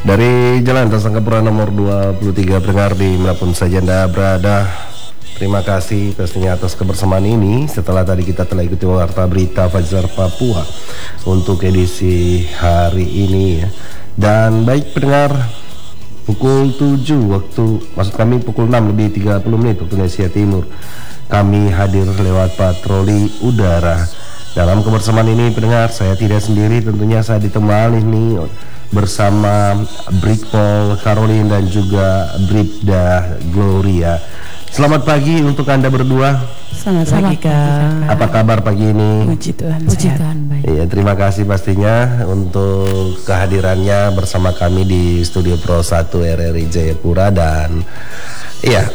Dari Jalan Tasangkapura nomor 23 pendengar dimanapun saja Anda berada, terima kasih pastinya atas kebersamaan ini. Setelah tadi kita telah ikuti warta berita Fajar Papua untuk edisi hari ini ya. Dan baik pendengar, pukul 7 waktu, maksud kami pukul 6 lebih 30 menit waktu Indonesia Timur, kami hadir lewat patroli udara. Dalam kebersamaan ini pendengar, saya tidak sendiri, tentunya saya ditemani nih bersama Brigpol Caroline dan juga Bribda Gloria. Selamat pagi untuk Anda berdua. Selamat pagi Kak. Apa kabar pagi ini? Puji Tuhan, baik. Iya, terima kasih pastinya untuk kehadirannya bersama kami di Studio Pro 1 RRI Jayapura. Dan iya,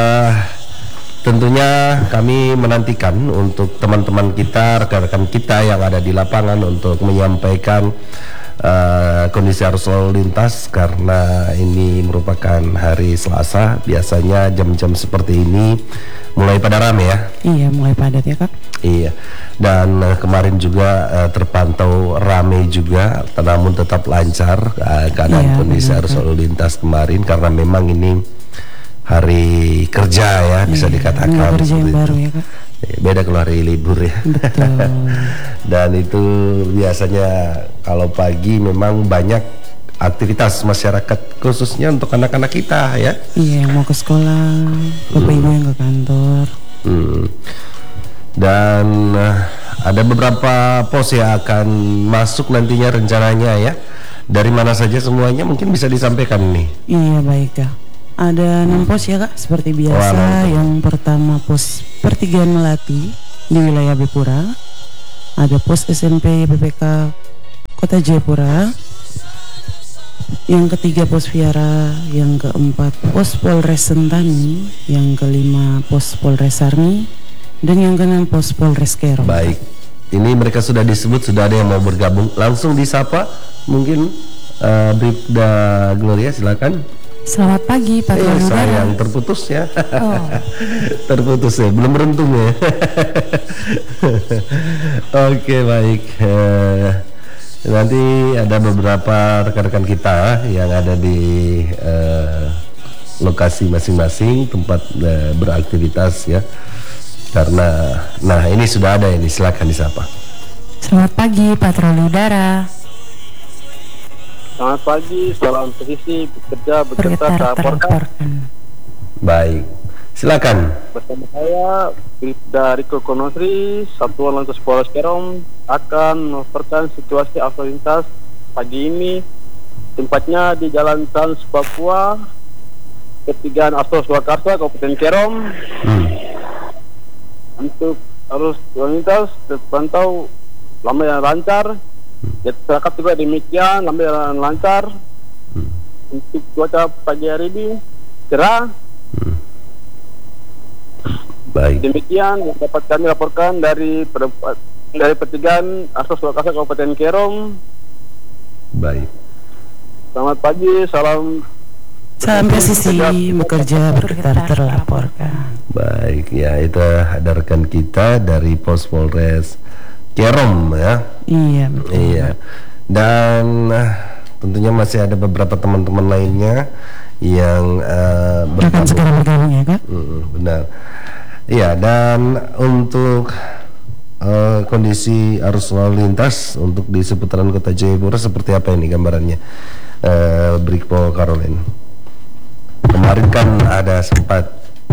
tentunya kami menantikan untuk teman-teman kita, rekan-rekan kita yang ada di lapangan untuk menyampaikan kondisi arus lalu lintas, karena ini merupakan hari Selasa. Biasanya jam-jam seperti ini mulai pada rame ya. Iya, mulai padat ya Kak. Iya, dan kemarin juga terpantau rame juga, namun tetap lancar keadaan kondisi arus lalu lintas kemarin, karena memang ini hari kerja ya, bisa dikatakan kerja yang baru ya Kak. Beda kalau hari libur ya. Betul. Dan itu biasanya kalau pagi memang banyak aktivitas masyarakat, khususnya untuk anak-anak kita ya. Iya, yang mau ke sekolah, bapak ibu yang ke kantor. Dan ada beberapa pos yang akan masuk nantinya rencananya ya. Dari mana saja semuanya mungkin bisa disampaikan nih. Iya, baik Kak. Ada 6 pos ya Kak, seperti biasa. Yang pertama pos Pertigaan Melati di wilayah Bepura. Ada pos SMP PPK Kota Jayapura. Yang ketiga pos Viara. Yang keempat pos Polres Sentani. Yang kelima pos Polres Sarmi. Dan yang keenam pos Polres Kerong. Baik, ini mereka sudah disebut, sudah ada yang mau bergabung. Langsung disapa mungkin Bribda Gloria, silakan. Selamat pagi Pak Udara. Sayang, terputus ya. Terputus ya, belum beruntung ya. Oke, baik. Nanti ada beberapa rekan-rekan kita yang ada di lokasi masing-masing tempat beraktivitas ya. Karena, nah ini sudah ada ini, silakan disapa. Selamat pagi Patroli Udara. Selamat pagi, salam posisi, bekerja, bergetar, terlaporkan. Baik, silakan. Bersama saya, Bribda Riko Konosri, Satuan Lantas Polres Kerong, akan melaporkan situasi arus lintas pagi ini. Tempatnya di Jalan Trans Papua, Pertigaan Astro Surakarta, Kabupaten Kerong. Untuk arus lalu lintas terpantau lama yang lancar. Masyarakat juga demikian, lambat dan lancar. Untuk cuaca pagi hari ini cerah. Baik. Demikian yang dapat kami laporkan dari Pertigaan Astro Surakarta Kabupaten Kerong. Baik. Selamat pagi, salam posisi, bekerja, bergetar, terlaporkan. Baik, ya itu ada rekan kita dari Pos Polres Kerong ya. Iya, betul. Iya. Dan tentunya masih ada beberapa teman-teman lainnya yang akan segera bergabung ya Kak. Benar. Iya, dan untuk kondisi arus lalu lintas untuk di seputaran Kota Jayapura seperti apa ini gambarannya, Brigpol Caroline? Kemarin kan ada sempat,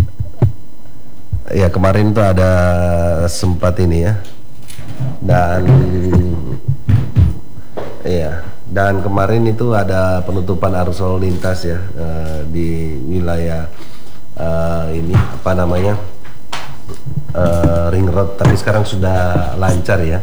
ya kemarin tuh ada sempat ini ya. Dan iya, dan kemarin itu ada penutupan arus lalu lintas ya di wilayah ini apa namanya Ring Road, tapi sekarang sudah lancar ya.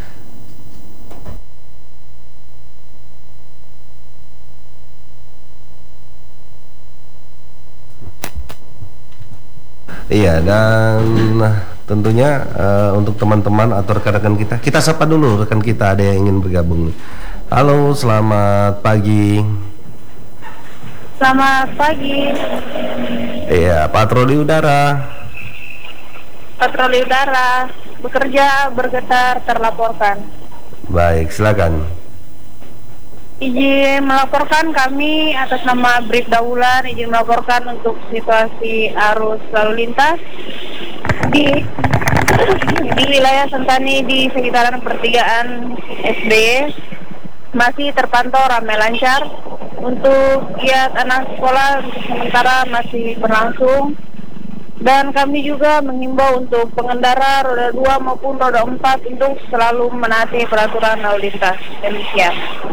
Iya, dan tentunya untuk teman-teman atau rekan-rekan kita sapa dulu rekan kita, ada yang ingin bergabung. Halo, selamat pagi. Selamat pagi. Iya, patroli udara. Patroli udara, bekerja, bergetar, terlaporkan. Baik, silakan. Izin melaporkan, kami atas nama Bribda Wulan izin melaporkan untuk situasi arus lalu lintas di wilayah Sentani di sekitaran pertigaan SBY masih terpantau ramai lancar. Untuk giat anak sekolah untuk sementara masih berlangsung. Dan kami juga menghimbau untuk pengendara roda 2 maupun roda 4 untuk selalu menaati peraturan lalu lintas. Demikian.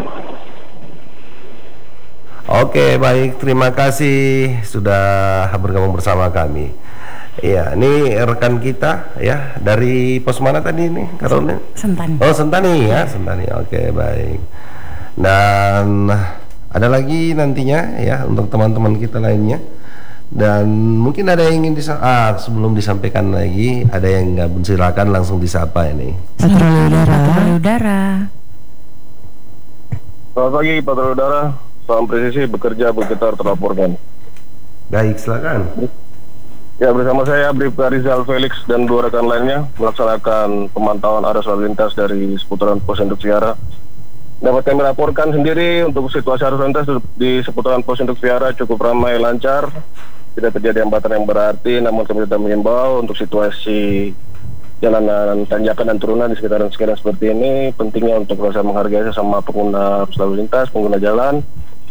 Oke, baik, terima kasih sudah bergabung bersama kami. Iya, ini rekan kita ya dari pos mana tadi ini, Karolina? Sentani. Oh, Sentani ya, Sentani. Oke, baik. Dan ada lagi nantinya ya untuk teman-teman kita lainnya. Dan mungkin ada yang ingin sebelum disampaikan lagi, ada yang nggak, silakan langsung disapa ini. Patroli udara. Selamat pagi, patroli udara. Salam presisi, bekerja, bergetar, terlaporkan. Baik, silakan. Ya, bersama saya Bribka Rizal Felix dan 2 rekan lainnya melaksanakan pemantauan arus lalu lintas dari seputaran Pos Induk Viara. Dapat kami laporkan sendiri untuk situasi arus lalu lintas di seputaran Pos Induk Viara cukup ramai lancar, tidak terjadi hambatan yang berarti, namun kami tetap mengimbau untuk situasi jalanan tanjakan dan turunan di sekitaran seperti ini, pentingnya untuk rasa menghargai sesama pengguna arus lalu lintas, pengguna jalan,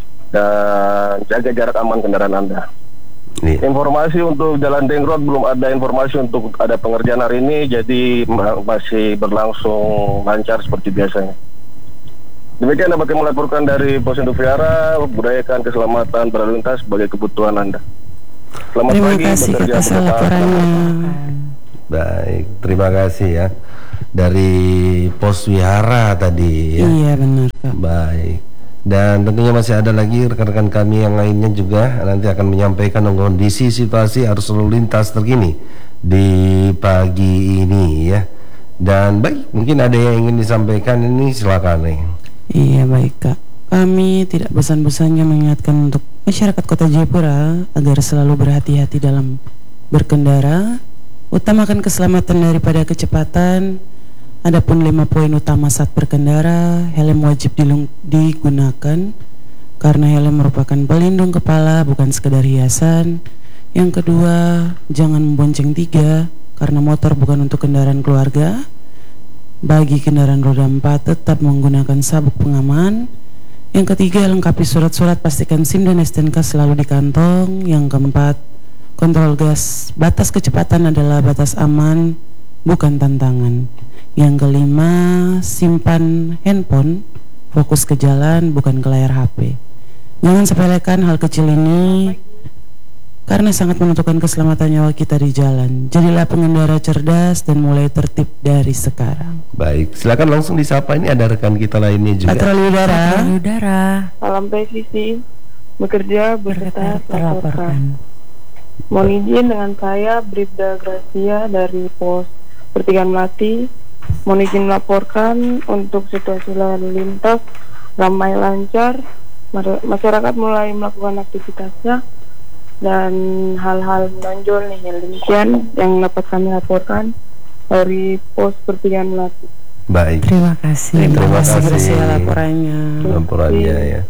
dan jaga jarak aman kendaraan Anda. Informasi untuk jalan Deng Road belum ada informasi untuk ada pengerjaan hari ini, jadi masih berlangsung lancar seperti biasanya. Demikian dapat kami laporkan dari Pos Induk Viara, budayakan keselamatan berlalu lintas sebagai kebutuhan Anda. Selamat Terima pagi, kasih bekerja atas laporannya. Baik, terima kasih ya dari Pos Wihara tadi ya. Iya benar Kak. Baik. Dan tentunya masih ada lagi rekan-rekan kami yang lainnya juga nanti akan menyampaikan kondisi situasi arus lalu lintas terkini di pagi ini ya. Dan baik, mungkin ada yang ingin disampaikan ini, silakan nih. Iya baik Kak. Kami tidak bosan-bosannya mengingatkan untuk masyarakat Kota Jayapura agar selalu berhati-hati dalam berkendara, utamakan keselamatan daripada kecepatan. Adapun 5 poin utama saat berkendara, helm wajib digunakan karena helm merupakan pelindung kepala, bukan sekedar hiasan. Yang kedua, jangan membonceng 3 karena motor bukan untuk kendaraan keluarga. Bagi kendaraan roda 4 tetap menggunakan sabuk pengaman. Yang ketiga, lengkapi surat-surat, pastikan SIM dan STNK selalu di kantong. Yang keempat, kontrol gas. Batas kecepatan adalah batas aman, bukan tantangan. Yang kelima, simpan handphone, fokus ke jalan bukan ke layar HP. Jangan sepelekan hal kecil ini karena sangat menentukan keselamatan nyawa kita di jalan. Jadilah pengendara cerdas dan mulai tertib dari sekarang. Baik, silakan langsung disapa, ini ada rekan kita lainnya juga. Patroli udara. Salam presisi, bekerja, bergetar, terlaporkan. Mohon izin dengan saya Bribda Gracia dari Pos Pertigaan Melati. Mohon izin melaporkan untuk situasi lalu lintas ramai lancar, masyarakat mulai melakukan aktivitasnya dan hal-hal menonjol nih. Demikian yang dapat kami laporkan dari Pos Pertigaan Melati. Baik. Terima kasih. Terima kasih laporannya. Ya.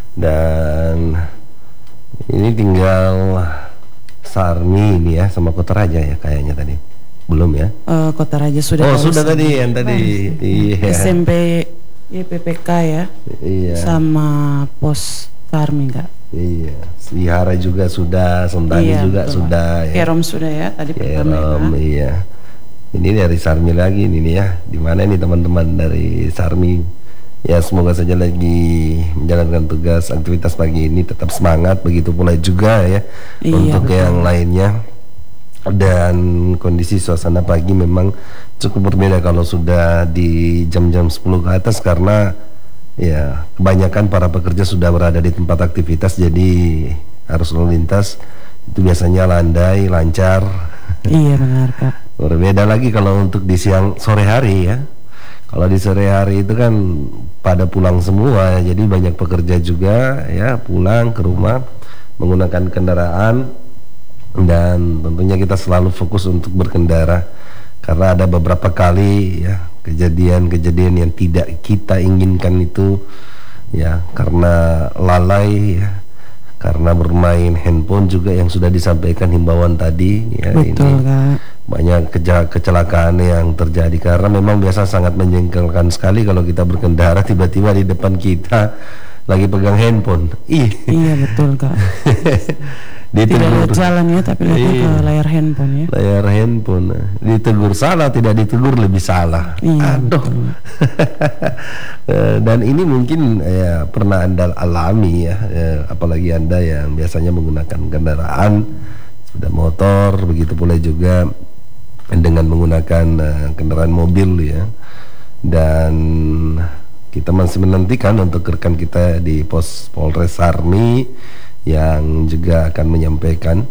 Dan ini tinggal Sarmi ini ya sama Kota Raja ya kayaknya tadi. Belum ya? Kota Raja sudah. Oh, sudah tadi yang tadi. Iya. SMP YPPK ya. Iya. Sama Pos Sarmi Kak. Iya. Wihara juga sudah, Sentani juga betul. Sudah ya. Kerom sudah ya tadi pertama. Iya. Ini dari Sarmi lagi ini ya. Di mana nih teman-teman dari Sarmi? Ya, semoga saja lagi menjalankan tugas aktivitas pagi ini tetap semangat, begitu pula juga ya untuk betul. Yang lainnya. Dan kondisi suasana pagi memang cukup berbeda kalau sudah di jam-jam 10 ke atas karena ya kebanyakan para pekerja sudah berada di tempat aktivitas, jadi arus lalu lintas itu biasanya landai, lancar. Iya benar Kak. Berbeda lagi kalau untuk di sore hari ya. Kalau di sore hari itu kan pada pulang semua, jadi banyak pekerja juga ya pulang ke rumah menggunakan kendaraan. Dan tentunya kita selalu fokus untuk berkendara karena ada beberapa kali ya kejadian-kejadian yang tidak kita inginkan itu ya, karena lalai ya, karena bermain handphone juga yang sudah disampaikan himbauan tadi ya. Betul, ini Kak. banyak kecelakaan yang terjadi karena memang biasa sangat menjengkelkan sekali kalau kita berkendara tiba-tiba di depan kita lagi pegang handphone. Iya betul, Kak. Tidak lihat jalan ya, tapi lihatnya ke layar handphone ya. Layar handphone. Ditegur salah, tidak ditegur lebih salah. Iya, Aduh. Dan ini mungkin ya pernah Anda alami ya, apalagi Anda yang biasanya menggunakan kendaraan sepeda motor, begitu pula juga dengan menggunakan kendaraan mobil ya. Dan kita masih menantikan untuk rekan kita di pos Polres Sarmi yang juga akan menyampaikan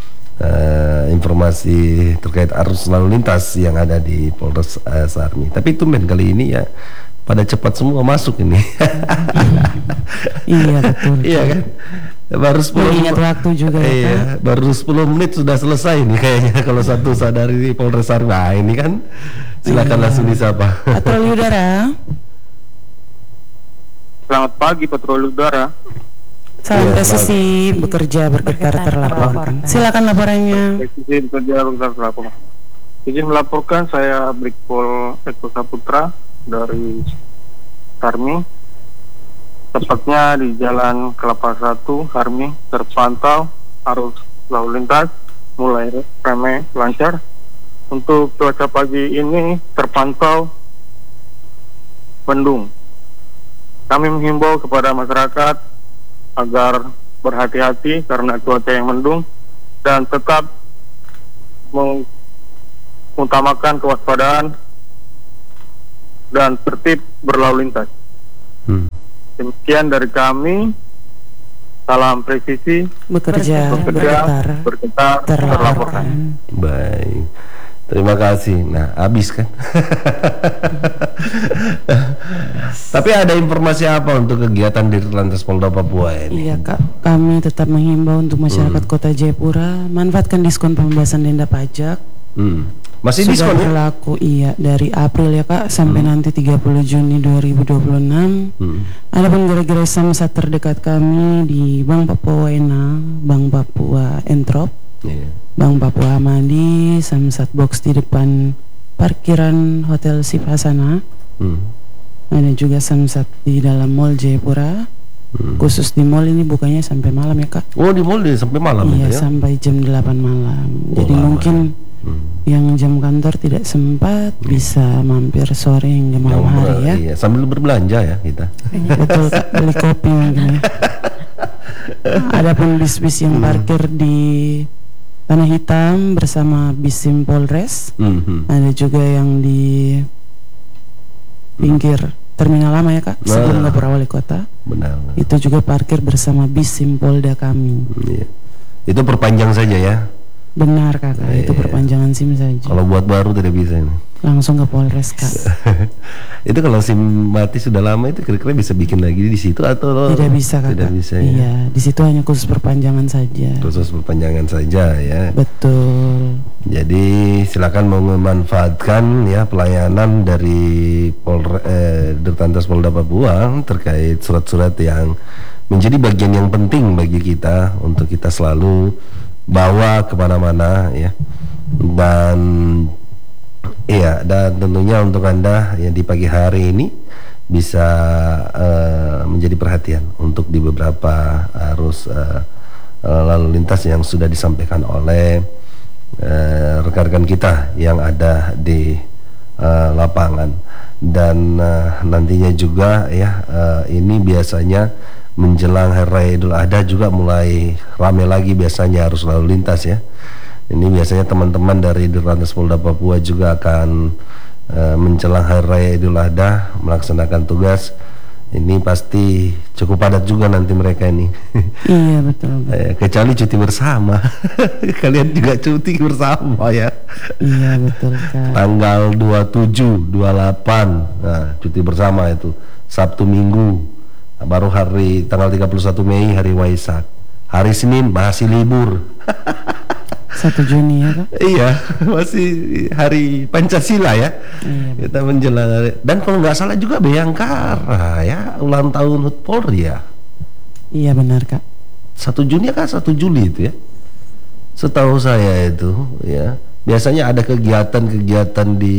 informasi terkait arus lalu lintas yang ada di Polres Sarmi. Tapi tumben kali ini ya pada cepat semua masuk ini. Iya betul. Iya kan? Baru 10 ingat waktu juga ya, iya, baru 10 menit sudah selesai nih kayaknya kalau satu sadari di Polres Sarmi. Nah, ini kan silakan langsung disapa. Patroli udara. Selamat pagi patroli udara. Salam Iya, presisi bekerja bergetar terlaporkan. Silakan laporannya. Presisi bekerja bergetar terlaporkan. Izin melaporkan, saya Brigpol Eko Saputra dari Sarmi. Tepatnya di Jalan Kelapa 1 Sarmi terpantau arus lalu lintas mulai ramai lancar. Untuk cuaca pagi ini terpantau mendung. Kami menghimbau kepada masyarakat agar berhati-hati karena cuaca yang mendung dan tetap mengutamakan kewaspadaan dan tertib berlalu lintas. Demikian dari kami. Salam presisi Bekerja bergetar terlaporkan. Baik. Terima kasih. Nah, habis kan? Tapi ada informasi apa untuk kegiatan di Lantas Polda Papua ini? Iya Kak, kami tetap menghimbau untuk masyarakat Kota Jayapura manfaatkan diskon pembebasan denda pajak. Masih Sudah diskon ya? berlaku iya dari April ya Kak sampai nanti 30 Juni 2026. Adapun gerai-gerai samsat terdekat kami di Bank Papua Wena, Bank Papua Entrop, Bank Papua Amadi, samsat box di depan parkiran Hotel Sip Hasana. Ada juga samsat di dalam Mall Jayapura. Khusus di mall ini bukanya sampai malam ya Kak. Oh, di mall sampai malam Iya, itu ya? sampai jam 8 malam. Jadi mungkin yang jam kantor tidak sempat bisa mampir sore hingga malam hari ya. Iya, sambil berbelanja ya kita. Betul Kak, beli kopi mungkin ya. Adapun bis-bis yang parkir di Tanah Hitam bersama bis SIM Polres. Ada juga yang di pinggir Terminal Lama ya Kak, sebelum Gapura Wali Kota. Benar. Itu juga parkir bersama bis SIM Polda kami. Iya. Itu perpanjang saja ya? Benar Kakak, itu perpanjangan SIM saja. Kalau buat baru tidak bisa ini. Langsung ke Polres Kak. Itu kalau SIM mati sudah lama itu kira-kira bisa bikin lagi di situ atau Tidak bisa Kakak. Tidak bisa ya? Iya, di situ hanya khusus perpanjangan saja. Khusus perpanjangan saja ya. Betul. Jadi silakan memanfaatkan ya pelayanan dari Dirlantas Polda Papua terkait surat-surat yang menjadi bagian yang penting bagi kita untuk kita selalu bawa kemana-mana ya. Dan tentunya untuk Anda yang di pagi hari ini bisa menjadi perhatian untuk di beberapa arus lalu lintas yang sudah disampaikan oleh rekan-rekan kita yang ada di lapangan. Dan nantinya juga ya ini biasanya menjelang Hari Raya Idul Adha juga mulai ramai lagi biasanya arus lalu lintas ya. Ini biasanya teman-teman dari Dirlantas Polda Papua juga akan menjelang Hari Raya Idul Adha melaksanakan tugas. Ini pasti cukup padat juga nanti mereka ini. Iya betul. Kecuali cuti bersama. Kalian juga cuti bersama ya. Iya betul Kak. Tanggal 27, 28 nah, cuti bersama itu Sabtu Minggu. Baru hari tanggal 31 Mei hari Waisak. Hari Senin masih libur. 1 Juni ya Kak? Iya, masih hari Pancasila ya. Iya, Kita menjelang, dan kalau nggak salah juga Bayangkara ya, ulang tahun HUT Polri ya. Iya benar Kak. 1 Juni kan 1 Juli itu ya. Setahu saya itu ya. Biasanya ada kegiatan-kegiatan di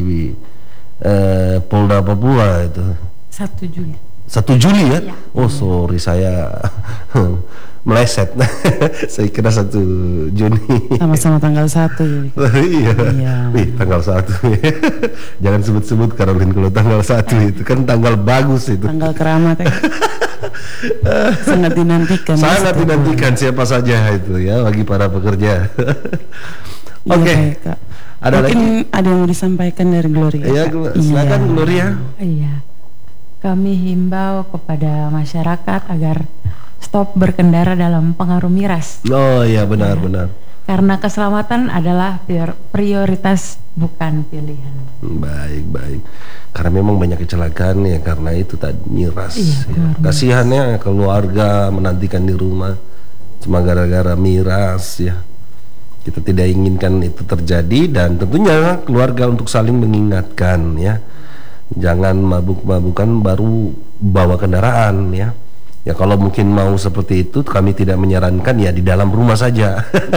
Polda Papua itu. 1 Juli. 1 Juli ya? Iya. Oh sorry saya meleset. Saya kira 1 Juni. Sama-sama tanggal 1 jadi. Iya. Iya. Wih, tanggal 1. Jangan sebut-sebut Caroline kalau tanggal 1 itu kan tanggal bagus itu. Tanggal keramat ya. Sangat dinantikan. Sangat Mas, dinantikan siapa saja itu ya bagi para pekerja. Iya, Oke. baik, Kak. Ada Mungkin lagi? ada yang mau disampaikan dari Gloria. Ya, Kak? silakan Iya. Gloria. Iya. Kami himbau kepada masyarakat agar stop berkendara dalam pengaruh miras. Oh iya benar-benar. Karena keselamatan adalah prioritas bukan pilihan. Baik. Karena memang banyak kecelakaan ya karena itu tadi miras. Iya, Ya. Kasihannya keluarga menantikan di rumah cuma gara-gara miras ya. Kita tidak inginkan itu terjadi dan tentunya keluarga untuk saling mengingatkan ya. Jangan mabuk-mabukan baru bawa kendaraan ya. Ya kalau mungkin mau seperti itu kami tidak menyarankan ya di dalam rumah saja.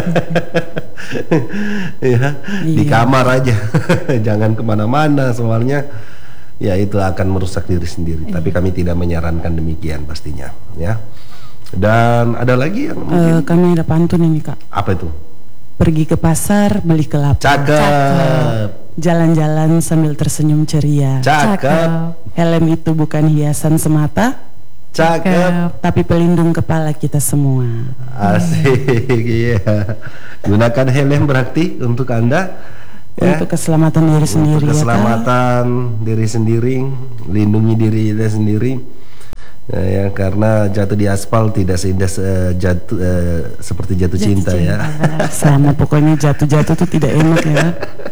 Ya, di kamar aja. Jangan kemana-mana soalnya ya itu akan merusak diri sendiri. Tapi kami tidak menyarankan demikian pastinya ya. Dan ada lagi yang mungkin Kami ada pantun ini Kak. apa itu? Pergi ke pasar beli kelapa. Cakep. Jalan-jalan sambil tersenyum ceria. Cakep. Helm itu bukan hiasan semata, Cakep. tapi pelindung kepala kita semua. Asik. Iya. Gunakan helm berarti untuk Anda ya. Untuk keselamatan diri sendiri Untuk ya Kak. keselamatan diri sendiri, lindungi diri kita sendiri. Ya, karena jatuh di aspal tidak seindah seperti jatuh cinta ya. Sama pokoknya jatuh-jatuh tuh tidak enak ya.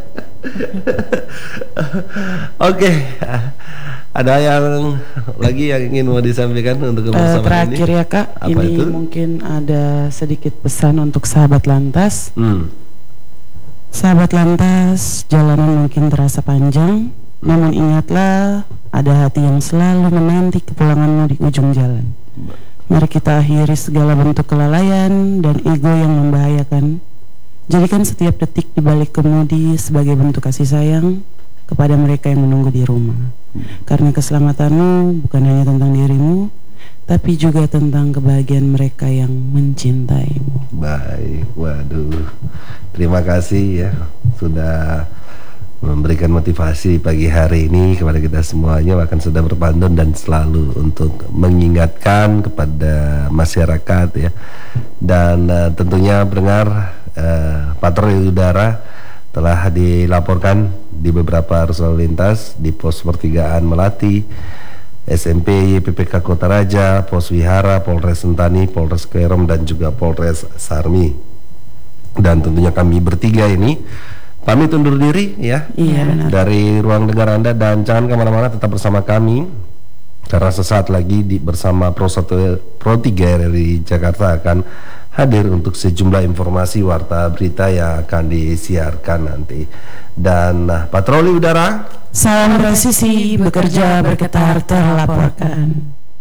Oke. Ada yang lagi yang ingin mau disampaikan untuk kebersamaan Terakhir ini? ya Kak, Apa ini itu? mungkin ada sedikit pesan untuk sahabat lantas. Sahabat lantas, jalanan mungkin terasa panjang, namun ingatlah ada hati yang selalu menanti kepulanganmu di ujung jalan. Mari kita akhiri segala bentuk kelalaian dan ego yang membahayakan. Jadikan setiap detik di balik kemudi sebagai bentuk kasih sayang kepada mereka yang menunggu di rumah. Karena keselamatanmu bukan hanya tentang dirimu, tapi juga tentang kebahagiaan mereka yang mencintaimu. Baik, waduh. Terima kasih ya sudah memberikan motivasi pagi hari ini kepada kita semuanya, bahkan sudah berpantun dan selalu untuk mengingatkan kepada masyarakat ya. Dan tentunya pendengar, patroli udara telah dilaporkan di beberapa arus lalu lintas di pos pertigaan Melati, SMP YPPK Kota Raja, Pos Wihara, Polres Sentani, Polres Kerom dan juga Polres Sarmi. Dan tentunya kami bertiga ini pamit undur diri ya. Iya benar. Dari ruang dengar Anda, dan jangan kemana-mana, tetap bersama kami karena sesaat lagi bersama Pro 3 RRI Jakarta akan hadir untuk sejumlah informasi warta berita yang akan disiarkan nanti. Dan patroli udara, Salam presisi, bekerja bergetar terlaporkan.